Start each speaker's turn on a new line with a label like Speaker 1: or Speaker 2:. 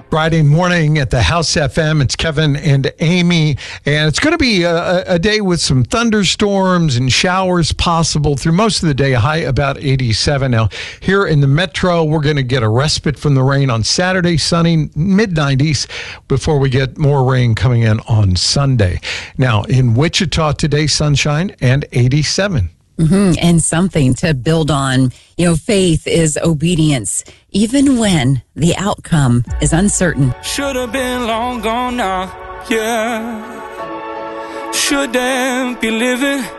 Speaker 1: Friday morning at the House FM. It's Kevin and Amy, and it's going to be a day with some thunderstorms and showers possible through most of the day, a high about 87. Now, here in the metro, we're going to get a respite from the rain on Saturday, sunny, mid-90s, before we get more rain coming in on Sunday. Now, in Wichita today, sunshine and 87.
Speaker 2: And something to build on. Faith is obedience, even when the outcome is uncertain.
Speaker 3: Should have been long gone now, yeah. Shouldn't be living